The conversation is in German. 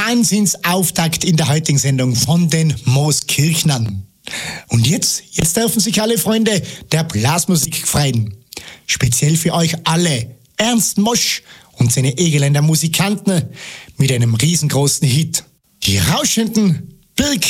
Wahnsinnsauftakt in der heutigen Sendung von den Mooskirchnern. Und jetzt dürfen sich alle Freunde der Blasmusik freuen. Speziell für euch alle Ernst Mosch und seine Egeländer Musikanten mit einem riesengroßen Hit. Die rauschenden Birk